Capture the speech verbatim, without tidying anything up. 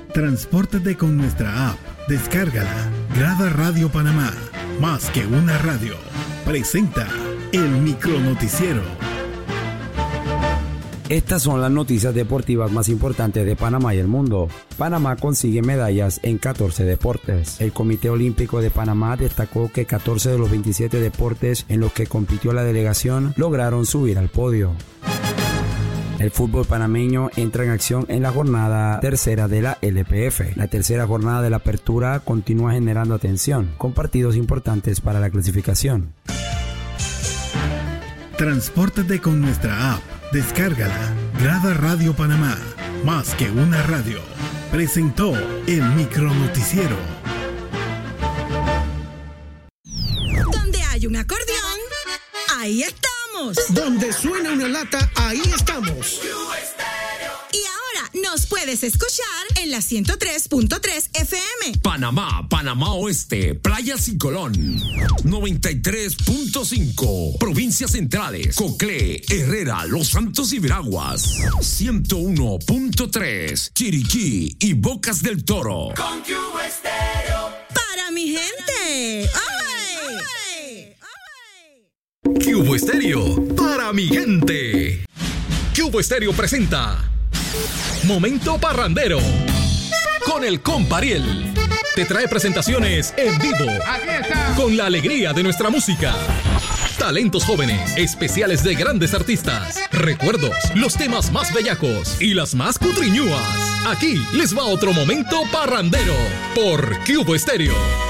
Transpórtate con nuestra app. Descárgala. Grada Radio Panamá. Más que una radio. Presenta el Micronoticiero. Estas son las noticias deportivas más importantes de Panamá y el mundo. Panamá consigue medallas en catorce deportes. El Comité Olímpico de Panamá destacó que catorce de los veintisiete deportes en los que compitió la delegación lograron subir al podio. El fútbol panameño entra en acción en la jornada tercera de la L P F. La tercera jornada de la apertura continúa generando atención, con partidos importantes para la clasificación. Transpórtate con nuestra app. Descárgala. Grada Radio Panamá. Más que una radio. Presentó el Micronoticiero. Donde hay un acordeón, ahí estamos. Donde suena una lata, ahí estamos. Y ahora nos puedes escuchar en la ciento tres punto tres F M. Panamá, Panamá Oeste, Playas y Colón. noventa y tres punto cinco. Provincias Centrales, Coclé, Herrera, Los Santos y Veraguas. ciento uno punto tres. Chiriquí y Bocas del Toro. Con Cuba Estéreo. Para mi gente. ¡Ay! Cubo Estéreo, para mi gente. Cubo Estéreo presenta Momento Parrandero con el Compariel. Te trae presentaciones en vivo. Aquí está. Con la alegría de nuestra música. Talentos jóvenes, especiales de grandes artistas, recuerdos, los temas más bellacos y las más cutriñúas. Aquí les va otro Momento Parrandero por Cubo Estéreo.